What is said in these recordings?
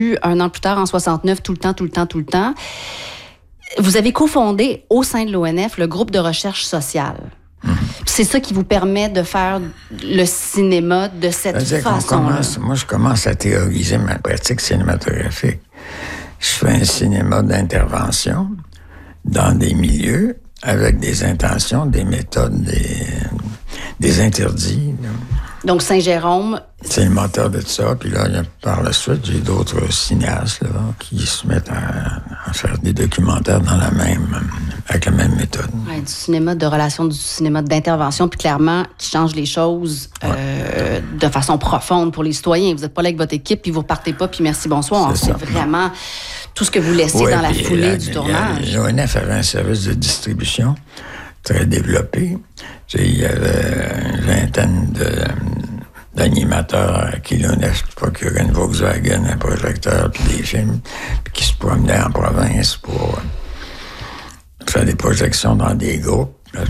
Un an plus tard, en 69, tout le temps. Vous avez cofondé au sein de l'ONF le groupe de recherche sociale. C'est ça qui vous permet de faire le cinéma de cette façon-là. Moi, je commence à théoriser ma pratique cinématographique. Je fais un cinéma d'intervention dans des milieux avec des intentions, des méthodes, des interdits. Donc, Saint-Jérôme... C'est le moteur de tout ça. Puis là, par la suite, j'ai d'autres cinéastes là, qui se mettent à faire des documentaires avec la même méthode. Ouais, du cinéma de relation, du cinéma d'intervention, puis clairement, qui change les choses de façon profonde pour les citoyens. Vous n'êtes pas là avec votre équipe, puis vous repartez pas, puis merci, bonsoir. C'est vraiment tout ce que vous laissez dans la foulée du tournage. L'ONF avait un service de distribution très développé. Il y avait une vingtaine d'animateurs à qui l'ONF procurait une Volkswagen, un projecteur, puis des films, puis qui se promenaient en province pour faire des projections dans des groupes. Là,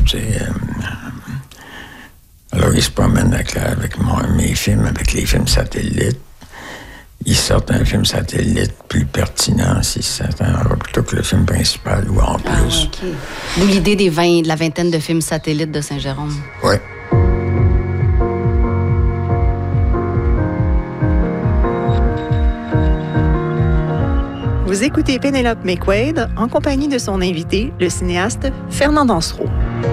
alors, ils se promènent avec mes films, avec les films satellites. Ils sortent un film satellite plus pertinent, si certains, plutôt que le film principal ou en plus. Ah, okay. D'où l'idée de la vingtaine de films satellites de Saint-Jérôme. Oui. Vous écoutez Pénélope McQuaid en compagnie de son invité, le cinéaste Fernand Dansereau.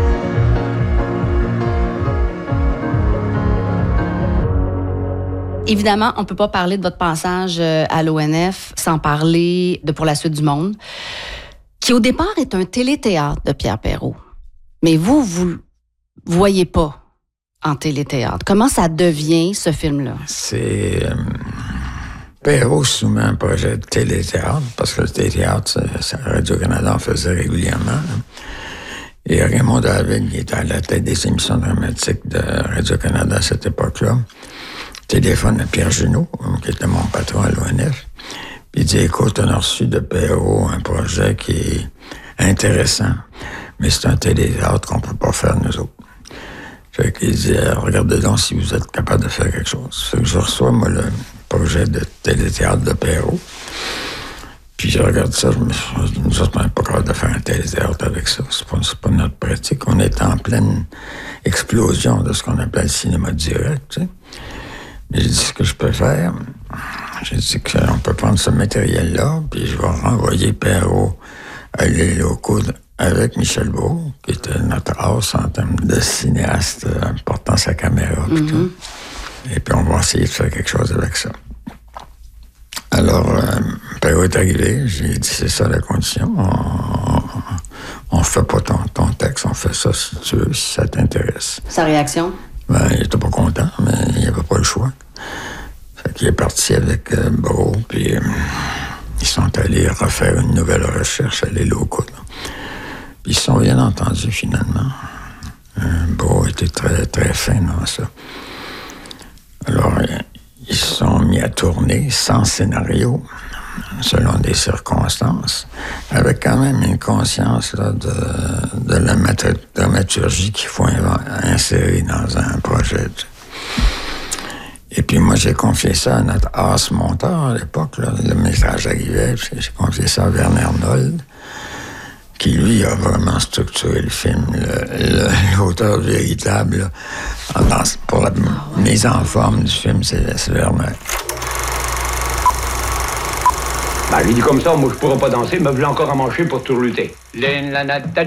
Évidemment, on ne peut pas parler de votre passage à l'ONF sans parler de Pour la suite du monde, qui au départ est un téléthéâtre de Pierre Perrault. Mais vous voyez pas en téléthéâtre. Comment ça devient, ce film-là? C'est... Perrault soumet un projet de téléthéâtre, parce que le téléthéâtre, Radio-Canada en faisait régulièrement. Et Raymond David, qui était à la tête des émissions dramatiques de Radio-Canada à cette époque-là, téléphone à Pierre Junot, qui était mon patron à l'ONF. Puis il dit, écoute, on a reçu de Perrault un projet qui est intéressant, mais c'est un téléthéâtre qu'on peut pas faire nous autres. Fait qu'il dit, regardez donc si vous êtes capable de faire quelque chose. Fait que je reçois, moi, le projet de téléthéâtre de Perrault. Puis je regarde ça, nous autres, on n'est pas capable de faire un téléthéâtre avec ça. C'est pas notre pratique. On est en pleine explosion de ce qu'on appelle le cinéma direct, tu sais. Mais j'ai dit, ce que je peux faire, j'ai dit qu'on peut prendre ce matériel-là, puis je vais renvoyer Perrault à les locaux avec Michel Beau, qui était notre as en termes de cinéaste, portant sa caméra, puis tout. Et puis on va essayer de faire quelque chose avec ça. Alors, Perrault est arrivé, j'ai dit, c'est ça la condition, on fait pas ton texte, on fait ça si tu veux, si ça t'intéresse. Sa réaction? Ben, il était pas content, mais il n'y avait pas le choix. Fait qu'il est parti avec Beau, puis ils sont allés refaire une nouvelle recherche à les locaux. Puis ils se sont bien entendus, finalement. Beau était très, très fin dans ça. Alors, ils se sont mis à tourner sans scénario, selon des circonstances, avec quand même une conscience là, de la dramaturgie qu'il faut insérer dans un projet. Et puis moi, j'ai confié ça à notre as monteur à l'époque. Là, le message arrivait, j'ai confié ça à Werner Arnold, qui, lui, a vraiment structuré le film. L'auteur véritable, pour la mise en forme du film, c'est Werner. Ben, lui dit comme ça, moi je pourrais pas danser, me voilà encore à manger pour tout lutter. Les jeunes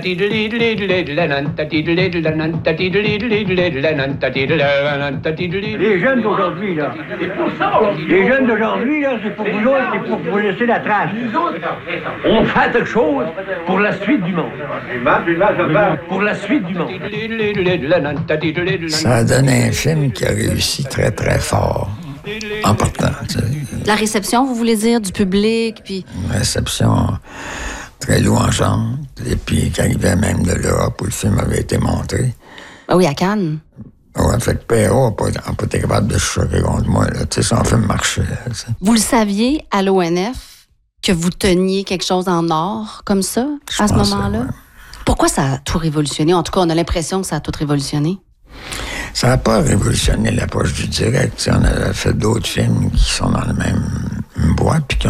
d'aujourd'hui, là. Les jeunes d'aujourd'hui, là, c'est pour vous autres, c'est pour vous laisser la trace. On fait quelque chose pour la suite du monde. Pour la suite du monde. Ça a donné un film qui a réussi très, très fort. En partant, tu sais. La réception, vous voulez dire, du public, puis... Une réception très louangeante, et puis qui arrivait même de l'Europe où le film avait été montré. Ah oui, à Cannes. Ouais, fait que Perrault n'a pas été capable de se choquer contre moi, là. Tu sais, son film marchait, tu sais. Vous le saviez, à l'ONF, que vous teniez quelque chose en or, comme ça, à ce moment-là? Ouais. Pourquoi ça a tout révolutionné? En tout cas, on a l'impression que ça a tout révolutionné. Ça n'a pas révolutionné l'approche du direct. On avait fait d'autres films qui sont dans le même même boîte, puis